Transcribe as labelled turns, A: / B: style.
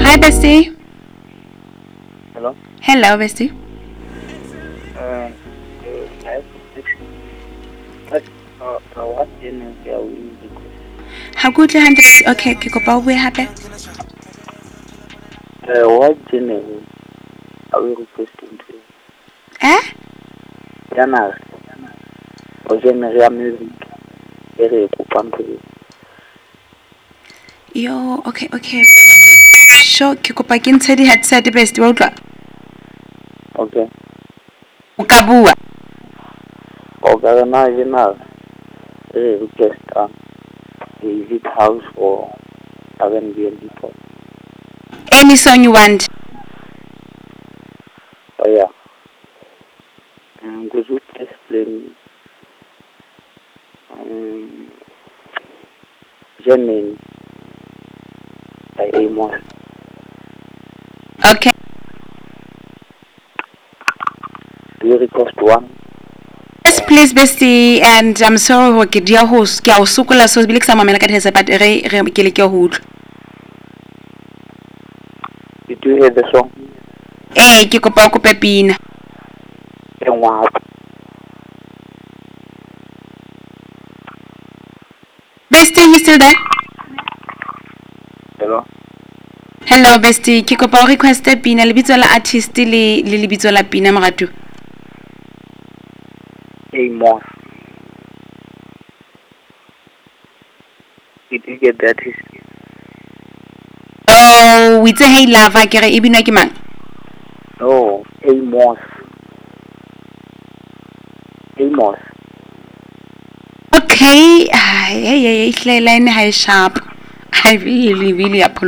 A: Hi, bestie.
B: Hello.
A: Hello, bestie.
B: I have a question. But what channel are we request?
A: Ha ke utlwe hantle bestie. Okay, ke kopa o bue hape.
B: What channel are we requesting to? Channel or genre ya music e re kopang to.
A: Yo, okay, bestie. Sure, ke kopa ke ntshe di-headset bestie, wa utlwa?
B: Okay.
A: O ka bua.
B: O ka na genre e re request is it house or R&B and hip hop?
A: Any song you want.
B: Oh yeah. Could you please play me genre by Amos?
A: Okay.
B: Do you request one?
A: Yes, please, bestie. And I'm sorry ho ke dia ho ke a o sokola so bile ke sa mamela ka di-headset but re ke le ke ho utlwa.
B: Did you hear the song?
A: Ke kopa o kope pina. Bestie, you still there?
B: Hello?
A: Hello, bestie. Ke kopa o requeste pina lebitso la artist le lebitso la pina moratu.
B: Amos. Did you get that history?
A: Oh, we say hey lava ke re e binwa ke mang?
B: No, Amos. Amos.
A: Okay. Hey, line high sharp. I really apologize.